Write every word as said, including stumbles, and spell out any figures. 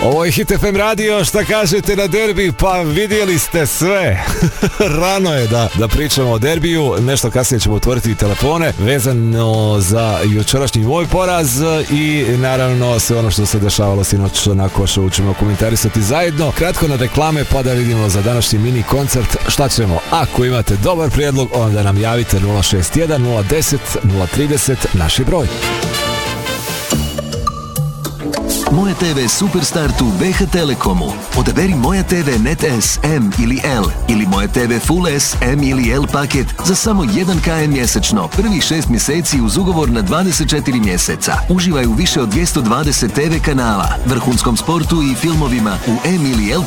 Ovo je Hit F M radio, šta kažete na derbi? Pa vidjeli ste sve. Rano je da, da pričamo o derbiju, nešto kasnije ćemo otvoriti telefone vezano za jučerašnji moj poraz i naravno sve ono što se dešavalo sinoć na Košovu ćemo komentarisati zajedno. Kratko na reklame pa da vidimo za današnji mini koncert šta ćemo. Ako imate dobar prijedlog onda nam javite nula šest jedan nula deset nula trideset naš je broj. Moja te ve Superstart u B H Telekomu. Odaberi Moja te ve Net S, M ili L ili Moja te ve Full S, M ili L paket za samo jedan kilometar mjesečno. Prvih šest mjeseci uz ugovor na dvadeset četiri mjeseca. Uživaj u više od dvjesto dvadeset te ve kanala, vrhunskom sportu i filmovima u M ili L